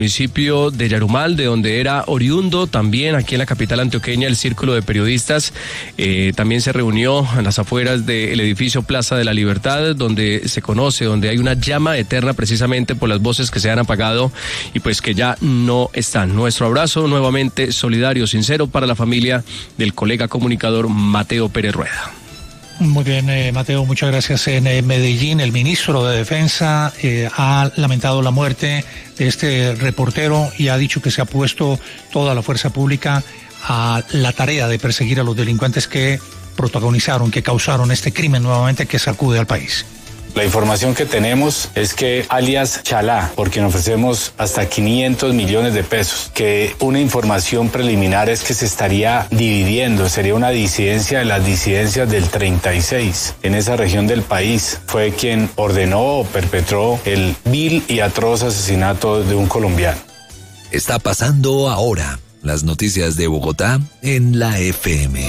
municipio de Yarumal, de donde era oriundo, también aquí en la capital antioqueña, el Círculo de Periodistas también se reunió en las afueras del edificio Plaza de la Libertad, donde se conoce, donde hay una llama eterna precisamente por las voces que se han apagado y pues que ya no están. Nuestro abrazo nuevamente solidario, sincero para la familia del colega comunicador Mateo Pérez Rueda. Muy bien, Mateo, muchas gracias. En Medellín, el ministro de Defensa ha lamentado la muerte de este reportero y ha dicho que se ha puesto toda la fuerza pública a la tarea de perseguir a los delincuentes que protagonizaron, que causaron este crimen nuevamente que sacude al país. La información que tenemos es que alias Chalá, por quien ofrecemos hasta 500 millones de pesos, que una información preliminar es que se estaría dividiendo, sería una disidencia de las disidencias del 36 en esa región del país. Fue quien ordenó o perpetró el vil y atroz asesinato de un colombiano. Está pasando ahora las noticias de Bogotá en la FM.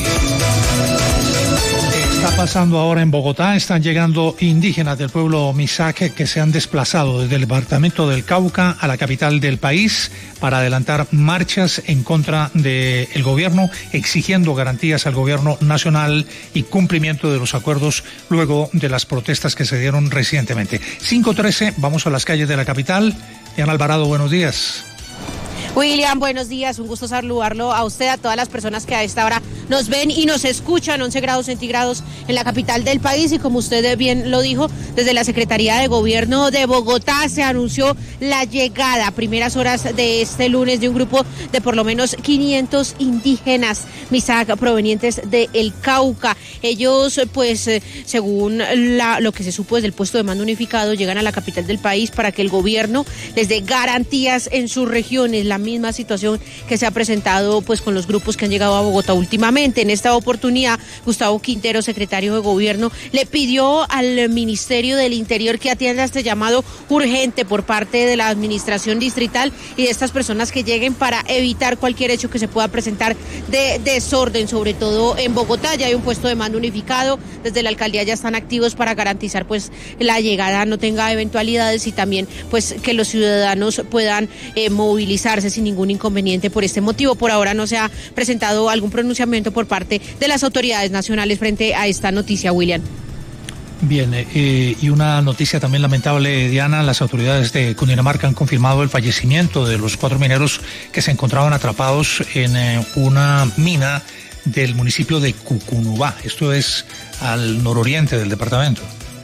Está pasando ahora en Bogotá, están llegando indígenas del pueblo Misaque que se han desplazado desde el departamento del Cauca a la capital del país para adelantar marchas en contra del gobierno, exigiendo garantías al gobierno nacional y cumplimiento de los acuerdos luego de las protestas que se dieron recientemente. 5:13, vamos a las calles de la capital. Diana Alvarado, buenos días. William, buenos días, un gusto saludarlo a usted, a todas las personas que a esta hora nos ven y nos escuchan. 11 grados centígrados en la capital del país y como usted bien lo dijo, desde la Secretaría de Gobierno de Bogotá se anunció la llegada a primeras horas de este lunes de un grupo de por lo menos 500 indígenas Misak provenientes del Cauca. Ellos, pues, según lo que se supo desde el puesto de mando unificado, llegan a la capital del país para que el gobierno les dé garantías en sus regiones. La misma situación que se ha presentado pues con los grupos que han llegado a Bogotá últimamente. En esta oportunidad, Gustavo Quintero, secretario de Gobierno, le pidió al Ministerio del Interior que atienda este llamado urgente por parte de la administración distrital y de estas personas que lleguen para evitar cualquier hecho que se pueda presentar de desorden, sobre todo en Bogotá. Ya hay un puesto de mando unificado, desde la alcaldía ya están activos para garantizar pues la llegada no tenga eventualidades y también pues que los ciudadanos puedan movilizarse sin ningún inconveniente por este motivo. Por ahora no se ha presentado algún pronunciamiento por parte de las autoridades nacionales frente a esta noticia, William. Bien, y una noticia también lamentable, Diana. Las autoridades de Cundinamarca han confirmado el fallecimiento de los 4 mineros que se encontraban atrapados en una mina del municipio de Cucunubá. Esto es al nororiente del departamento.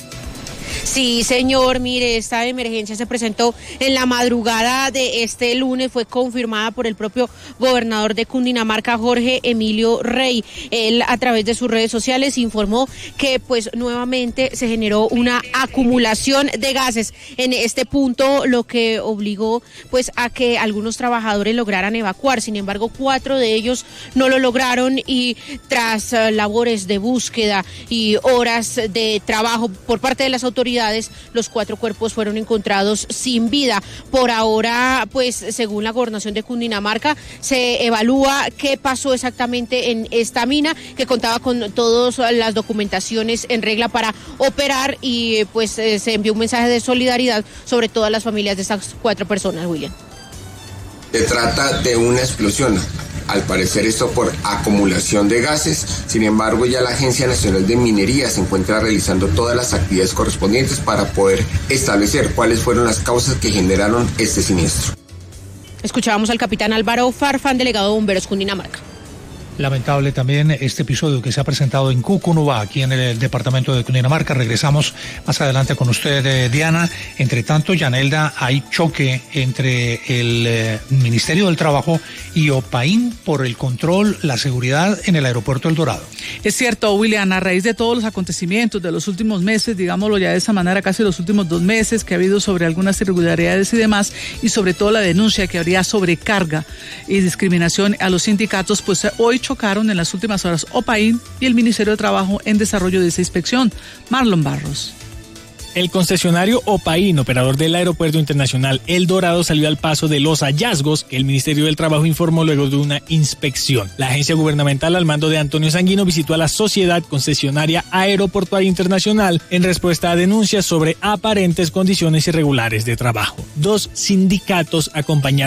Sí, señor, mire, esta emergencia se presentó en la madrugada de este lunes, fue confirmada por el propio gobernador de Cundinamarca, Jorge Emilio Rey. Él, a través de sus redes sociales, informó que pues nuevamente se generó una acumulación de gases en este punto, lo que obligó pues a que algunos trabajadores lograran evacuar. Sin embargo, 4 de ellos no lo lograron y tras labores de búsqueda y horas de trabajo por parte de las autoridades, los 4 cuerpos fueron encontrados sin vida. Por ahora, pues, según la gobernación de Cundinamarca, se evalúa qué pasó exactamente en esta mina, que contaba con todas las documentaciones en regla para operar y, pues, se envió un mensaje de solidaridad sobre todas las familias de estas 4 personas, William. Se trata de una explosión. Al parecer esto por acumulación de gases. Sin embargo, ya la Agencia Nacional de Minería se encuentra realizando todas las actividades correspondientes para poder establecer cuáles fueron las causas que generaron este siniestro. Escuchábamos al capitán Álvaro Farfán, delegado de Bomberos Cundinamarca. Lamentable también este episodio que se ha presentado en Cucunubá, aquí en el departamento de Cundinamarca. Regresamos más adelante con usted, Diana. Entre tanto, Yanelda, hay choque entre el Ministerio del Trabajo y OPAIN por el control, la seguridad en el aeropuerto El Dorado. Es cierto, William, a raíz de todos los acontecimientos de los últimos meses, digámoslo ya de esa manera, casi los últimos 2 meses que ha habido sobre algunas irregularidades y demás, y sobre todo la denuncia que habría sobrecarga y discriminación a los sindicatos, pues hoy chocaron en las últimas horas OPAIN y el Ministerio de Trabajo en desarrollo de esa inspección. Marlon Barros. El concesionario Opaín, operador del Aeropuerto Internacional El Dorado, salió al paso de los hallazgos que el Ministerio del Trabajo informó luego de una inspección. La agencia gubernamental al mando de Antonio Sanguino visitó a la Sociedad Concesionaria Aeroportuaria Internacional en respuesta a denuncias sobre aparentes condiciones irregulares de trabajo. 2 sindicatos acompañaron